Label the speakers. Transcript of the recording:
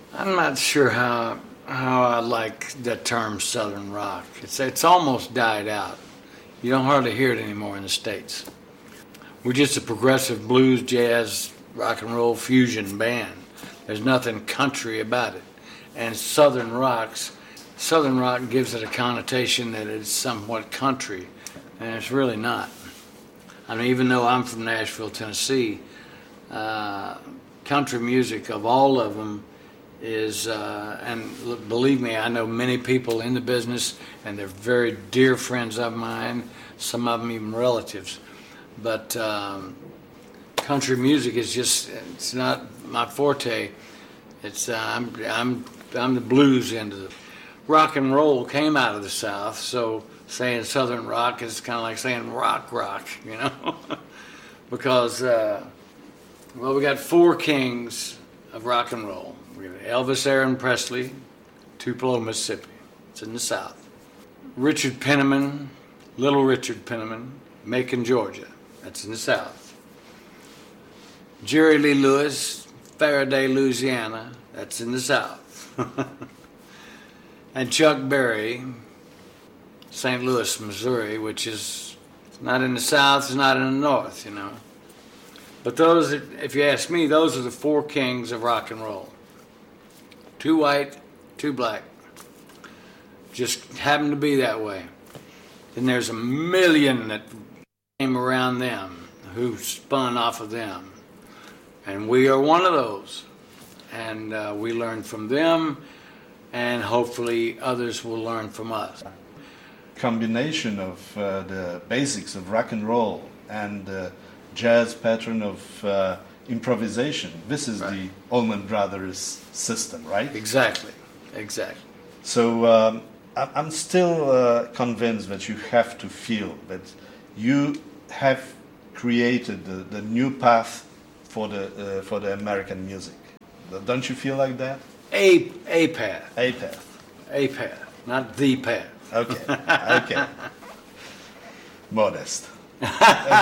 Speaker 1: I'm not sure how I like that term Southern rock. It's almost died out. You don't hardly hear it anymore in the States. We're just a progressive blues, jazz, rock and roll fusion band. There's nothing country about it. And Southern rock gives it a connotation that it's somewhat country, and it's really not. I mean, even though I'm from Nashville, Tennessee, country music of all of them is, and believe me, I know many people in the business, and they're very dear friends of mine, some of them even relatives. But country music is it's not my forte. I'm the blues end of it. Rock and roll came out of the South, so saying Southern rock is kind of like saying rock, you know? Because, we got four kings of rock and roll. We have Elvis Aaron Presley, Tupelo, Mississippi. It's in the South. Richard Penniman, Little Richard Penniman, Macon, Georgia. That's in the South. Jerry Lee Lewis, Faraday, Louisiana. That's in the South. And Chuck Berry, St. Louis, Missouri, which is not in the South, it's not in the North, you know. But those, if you ask me, those are the four kings of rock and roll. Two white, two black. Just happened to be that way. Then there's a million that came around them, who spun off of them. And we are one of those. And we learn from them, and hopefully others will learn from us.
Speaker 2: Combination of the basics of rock and roll and the jazz pattern of improvisation. This is
Speaker 1: Right.
Speaker 2: the Allman Brothers system, right?
Speaker 1: Exactly.
Speaker 2: So I'm still convinced that you have to feel that you have created the new path for the American music. Don't you feel like that?
Speaker 1: A path.
Speaker 2: A path.
Speaker 1: A path, not the path.
Speaker 2: Okay. Modest.